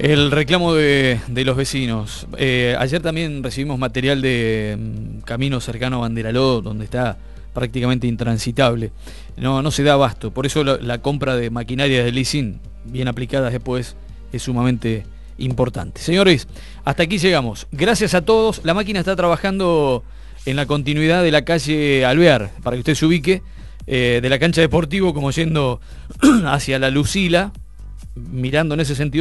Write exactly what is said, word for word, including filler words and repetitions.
El reclamo de, de los vecinos. Eh, ayer también recibimos material de um, camino cercano a Banderaló, donde está prácticamente intransitable. No, no se da abasto. Por eso la, la compra de maquinaria de leasing, bien aplicadas después, es sumamente importante. Señores, hasta aquí llegamos. Gracias a todos. La máquina está trabajando en la continuidad de la calle Alvear, para que usted se ubique, eh, de la cancha deportivo, como yendo hacia la Lucila, mirando en ese sentido.